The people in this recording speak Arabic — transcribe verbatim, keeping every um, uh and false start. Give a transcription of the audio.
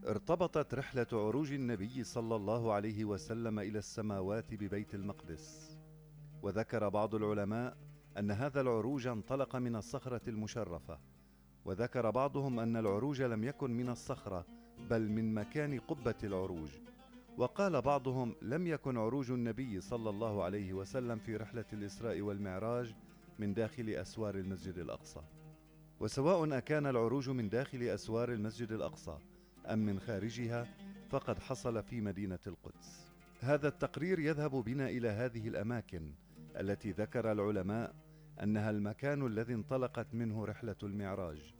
ارتبطت رحلة عروج النبي صلى الله عليه وسلم إلى السماوات ببيت المقدس، وذكر بعض العلماء أن هذا العروج انطلق من الصخرة المشرفة، وذكر بعضهم أن العروج لم يكن من الصخرة بل من مكان قبة العروج، وقال بعضهم لم يكن عروج النبي صلى الله عليه وسلم في رحلة الإسراء والمعراج من داخل أسوار المسجد الأقصى. وسواء أكان العروج من داخل أسوار المسجد الأقصى أم من خارجها فقد حصل في مدينة القدس. هذا التقرير يذهب بنا إلى هذه الأماكن التي ذكر العلماء أنها المكان الذي انطلقت منه رحلة المعراج.